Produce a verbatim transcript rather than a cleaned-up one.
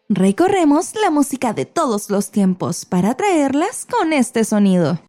Recorremos la música de todos los tiempos para traerlas con este sonido.